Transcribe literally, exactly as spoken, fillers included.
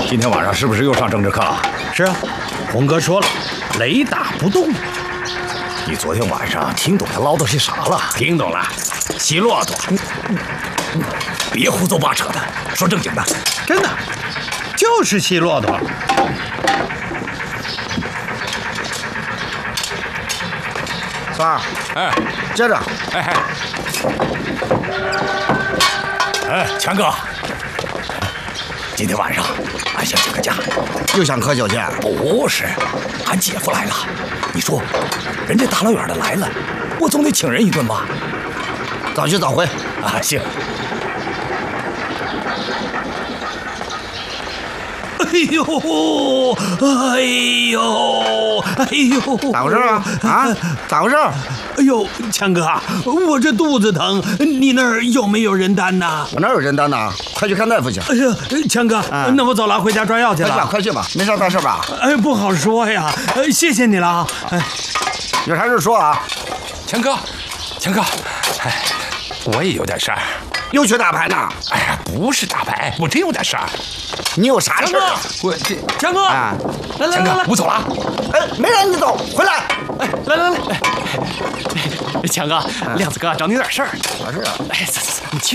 今天晚上是不是又上政治课了？ 是啊，红哥说了，雷打不动。 你昨天晚上听懂他唠叨些啥了？ 听懂了，骑骆驼。 别胡诌八扯的，说正经的。 真的，就是骑骆驼。 三儿， 哎， 接着， 哎哎，哎，强哥，今天晚上俺想请个假。 又想喝酒去？ 不是，俺姐夫来了。你说，人家大老远的来了，我总得请人一顿吧？ 早去早回。 啊，行。 哎呦，哎呦，哎呦， 咋回事啊？啊，咋回事？ 哎呦，强哥，我这肚子疼，你那儿有没有人单呐？ 我哪有人单呐？快去看大夫去。 哎呀，强哥，啊、那我走了，回家抓药去了。 快去吧，快去吧，没啥大事吧？ 哎，不好说呀。呃，谢谢你了啊。哎， 有啥事说啊？ 强哥，强哥，哎，我也有点事儿。 又去打牌呢？ 哎呀，不是打牌，我真有点事儿。 你有啥事儿啊？ 我这强哥， 啊， 来来强哥， 来来， 我走了。 哎，没让你走，回来。 哎，来来来， 强哥，亮子哥找你有点事儿。 啥事啊？ 哎，走走走，你去。